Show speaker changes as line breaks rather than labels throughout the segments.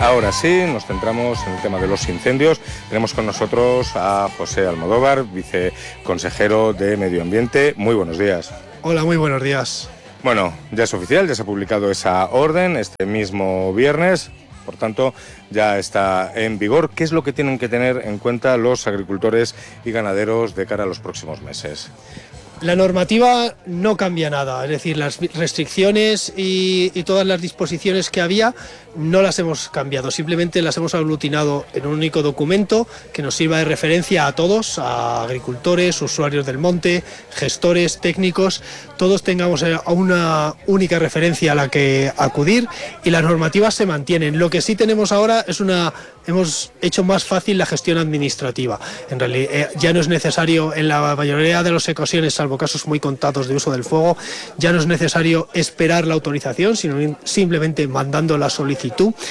Ahora sí, nos centramos en el tema de los incendios. Tenemos con nosotros a José Almodóvar, viceconsejero de Medio Ambiente. Muy buenos días.
Hola, muy buenos días.
Bueno, ya es oficial, ya se ha publicado esa orden este mismo viernes. Por tanto, ya está en vigor. ¿Qué es lo que tienen que tener en cuenta los agricultores y ganaderos de cara a los próximos meses?
La normativa no cambia nada, es decir, las restricciones y todas las disposiciones que había no las hemos cambiado, simplemente las hemos aglutinado en un único documento que nos sirva de referencia a todos, a agricultores, usuarios del monte, gestores, técnicos, todos tengamos una única referencia a la que acudir y las normativas se mantienen. Lo que sí tenemos ahora es hemos hecho más fácil la gestión administrativa. En realidad ya no es necesario, en la mayoría de las ocasiones, salvo casos muy contados de uso del fuego, ya no es necesario esperar la autorización, sino simplemente mandando la solicitud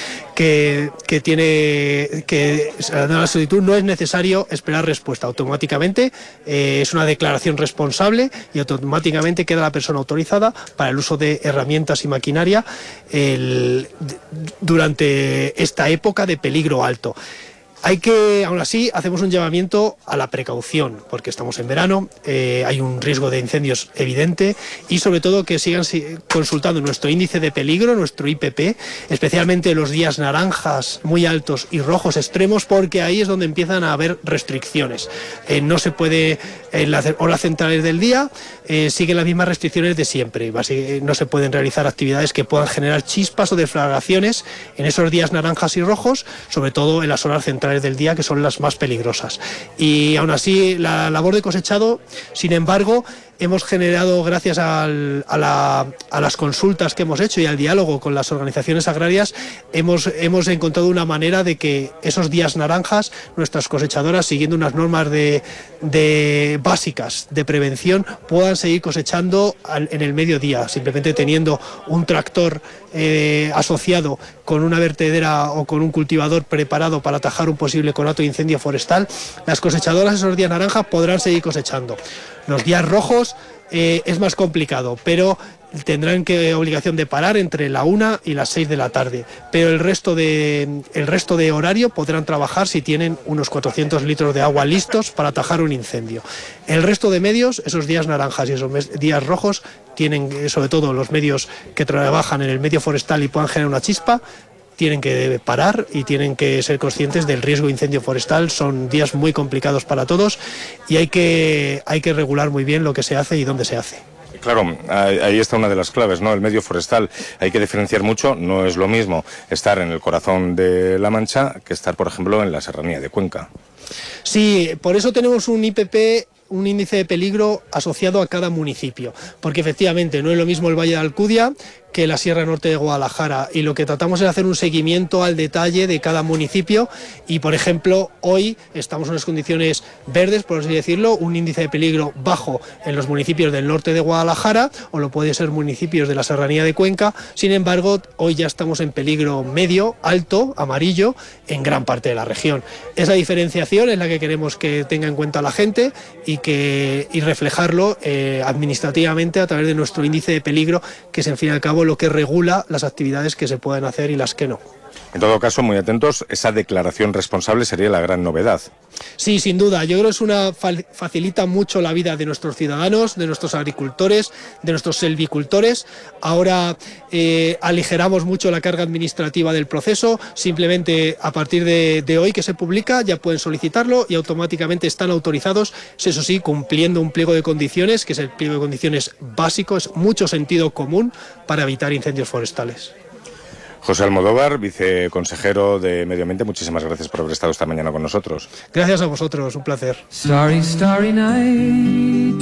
la solicitud no es necesario esperar respuesta. Automáticamente es una declaración responsable y automáticamente queda la persona autorizada para el uso de herramientas y maquinaria durante esta época de peligro alto. Aún así, hacemos un llamamiento a la precaución, porque estamos en verano, hay un riesgo de incendios evidente y sobre todo que sigan consultando nuestro índice de peligro, nuestro IPP, especialmente los días naranjas muy altos y rojos extremos, porque ahí es donde empiezan a haber restricciones. No se puede, en las horas centrales del día, siguen las mismas restricciones de siempre. No se pueden realizar actividades que puedan generar chispas o deflagraciones en esos días naranjas y rojos, sobre todo en las horas centrales del día, que son las más peligrosas. Y aún así, la labor de cosechado, sin embargo, hemos generado, gracias a las consultas que hemos hecho y al diálogo con las organizaciones agrarias, hemos encontrado una manera de que esos días naranjas, nuestras cosechadoras, siguiendo unas normas básicas de prevención, puedan seguir cosechando en el mediodía, simplemente teniendo un tractor asociado con una vertedera o con un cultivador preparado para atajar un posible conato de incendio forestal. Las cosechadoras esos días naranjas podrán seguir cosechando. Los días rojos es más complicado, pero tendrán obligación de parar entre la 1 y las 6 de la tarde, pero el resto de horario podrán trabajar si tienen unos 400 litros de agua listos para atajar un incendio. El resto de medios, esos días naranjas y esos días rojos, tienen, sobre todo los medios que trabajan en el medio forestal y puedan generar una chispa, tienen que parar y tienen que ser conscientes del riesgo de incendio forestal. Son días muy complicados para todos y hay que regular muy bien lo que se hace y dónde se hace.
Claro, ahí está una de las claves, ¿no? El medio forestal hay que diferenciar mucho. No es lo mismo estar en el corazón de La Mancha que estar, por ejemplo, en la serranía de Cuenca.
Sí, por eso tenemos un IPP, un índice de peligro asociado a cada municipio, porque efectivamente no es lo mismo el Valle de Alcudia que la Sierra Norte de Guadalajara, y lo que tratamos es hacer un seguimiento al detalle de cada municipio y, por ejemplo, hoy estamos en unas condiciones verdes, por así decirlo, un índice de peligro bajo en los municipios del norte de Guadalajara, o lo puede ser municipios de la serranía de Cuenca. Sin embargo, hoy ya estamos en peligro medio, alto, amarillo, en gran parte de la región. Esa diferenciación es la que queremos que tenga en cuenta la gente y reflejarlo administrativamente a través de nuestro índice de peligro, que es, en fin y al cabo, lo que regula las actividades que se pueden hacer y las que no.
En todo caso, muy atentos, esa declaración responsable sería la gran novedad.
Sí, sin duda. Yo creo que facilita mucho la vida de nuestros ciudadanos, de nuestros agricultores, de nuestros selvicultores. Ahora aligeramos mucho la carga administrativa del proceso. Simplemente a partir de hoy que se publica ya pueden solicitarlo y automáticamente están autorizados, eso sí, cumpliendo un pliego de condiciones, que es el pliego de condiciones básico, es mucho sentido común para evitar incendios forestales.
José Almodóvar, viceconsejero de Medio Ambiente, muchísimas gracias por haber estado esta mañana con nosotros.
Gracias a vosotros, un placer.
Starry, starry night.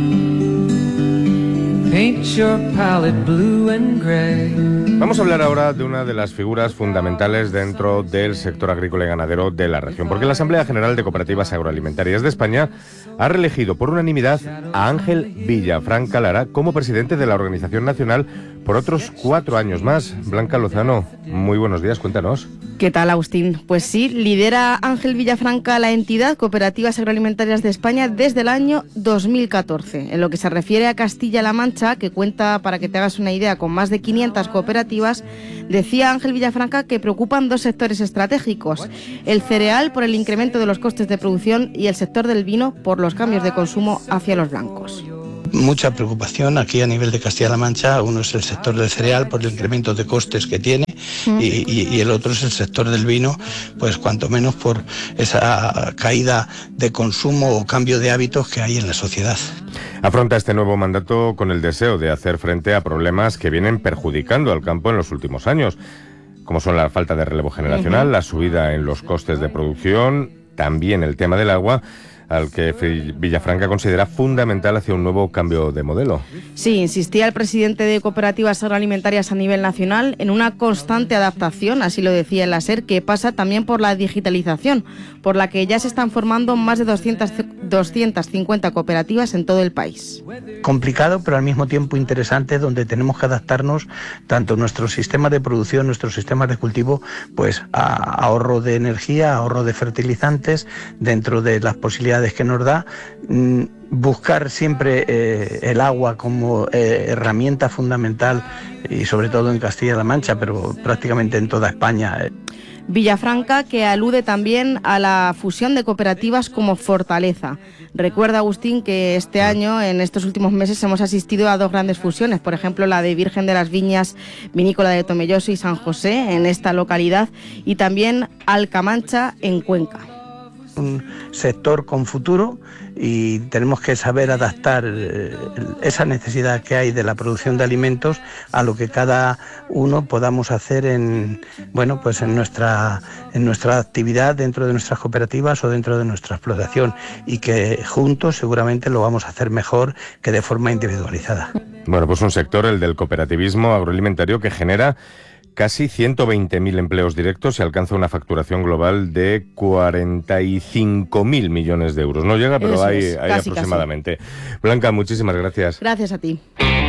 Paint your palette blue and gray.
Vamos a hablar ahora de una de las figuras fundamentales dentro del sector agrícola y ganadero de la región, porque la Asamblea General de Cooperativas Agroalimentarias de España ha reelegido por unanimidad a Ángel Villafranca Lara como presidente de la Organización Nacional por otros 4 años más. Blanca Lozano, muy buenos días, cuéntanos.
¿Qué tal, Agustín? Pues sí, lidera Ángel Villafranca la entidad Cooperativas Agroalimentarias de España desde el año 2014. En lo que se refiere a Castilla-La Mancha, Mancha, que cuenta, para que te hagas una idea, con más de 500 cooperativas, decía Ángel Villafranca que preocupan dos sectores estratégicos: el cereal por el incremento de los costes de producción y el sector del vino por los cambios de consumo hacia los blancos.
Mucha preocupación aquí a nivel de Castilla-La Mancha. Uno es el sector del cereal por el incremento de costes que tiene y el otro es el sector del vino, pues cuanto menos por esa caída de consumo o cambio de hábitos que hay en la sociedad.
Afronta este nuevo mandato con el deseo de hacer frente a problemas que vienen perjudicando al campo en los últimos años, como son la falta de relevo generacional, la subida en los costes de producción, también el tema del agua, al que Villafranca considera fundamental hacia un nuevo cambio de modelo.
Sí, insistía el presidente de Cooperativas Agroalimentarias a nivel nacional en una constante adaptación, así lo decía en la SER, que pasa también por la digitalización, por la que ya se están formando más de 250 cooperativas en todo el país.
Complicado, pero al mismo tiempo interesante, donde tenemos que adaptarnos tanto nuestro sistema de producción, nuestros sistemas de cultivo, pues a ahorro de energía, ahorro de fertilizantes, dentro de las posibilidades que nos da, buscar siempre el agua como herramienta fundamental, y sobre todo en Castilla-La Mancha, pero prácticamente en toda España.
Villafranca, que alude también a la fusión de cooperativas como fortaleza. Recuerda, Agustín, que este año, en estos últimos meses, hemos asistido a dos grandes fusiones, por ejemplo la de Virgen de las Viñas Vinícola de Tomelloso y San José en esta localidad, y también Alcamancha en Cuenca.
Un sector con futuro y tenemos que saber adaptar esa necesidad que hay de la producción de alimentos a lo que cada uno podamos hacer en nuestra actividad dentro de nuestras cooperativas o dentro de nuestra explotación, y que juntos seguramente lo vamos a hacer mejor que de forma individualizada.
Bueno, pues un sector, el del cooperativismo agroalimentario, que genera casi 120.000 empleos directos y alcanza una facturación global de 45.000 millones de euros. No llega, pero hay
casi,
aproximadamente.
Casi.
Blanca, muchísimas gracias.
Gracias a ti.